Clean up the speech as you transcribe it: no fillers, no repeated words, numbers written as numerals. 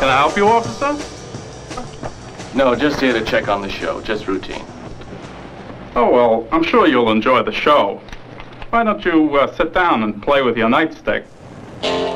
Can I help you, officer? No, just here to check on the show. Just routine. Oh, well, I'm sure you'll enjoy the show. Why don't you sit down and play with your nightstick?